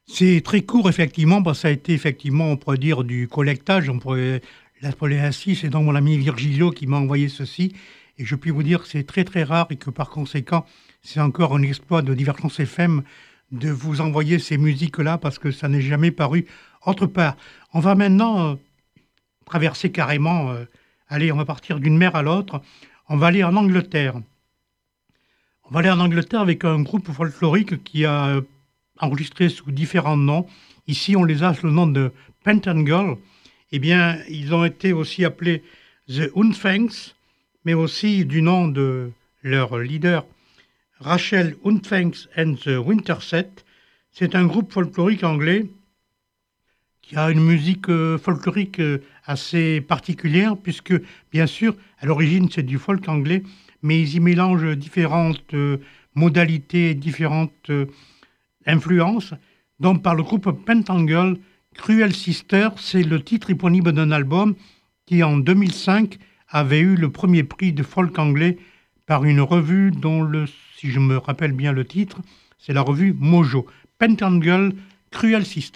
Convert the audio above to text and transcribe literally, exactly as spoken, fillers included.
C'est très court, effectivement, parce que ça a été, effectivement, on pourrait dire, du collectage. On pourrait l'appeler ainsi. C'est donc mon ami Virgilio qui m'a envoyé ceci. Et je puis vous dire que c'est très, très rare et que, par conséquent, c'est encore un exploit de Divergence F M de vous envoyer ces musiques-là parce que ça n'est jamais paru autre part. On va maintenant euh, traverser carrément... euh, allez, on va partir d'une mer à l'autre. On va aller en Angleterre. On va aller en Angleterre avec un groupe folklorique qui a euh, enregistré sous différents noms. Ici, on les a sous le nom de Pentangle. Eh bien, ils ont été aussi appelés The Unfangs, mais aussi du nom de leur leader, Rachel Unfangs and the Winterset. C'est un groupe folklorique anglais qui a une musique euh, folklorique euh, assez particulière, puisque, bien sûr, à l'origine, c'est du folk anglais, mais ils y mélangent différentes euh, modalités, différentes euh, influences. Donc, par le groupe Pentangle, Cruel Sister, c'est le titre éponyme d'un album qui, en deux mille cinq, avait eu le premier prix de folk anglais par une revue dont, le, si je me rappelle bien le titre, c'est la revue Mojo. Pentangle, Cruel Sister.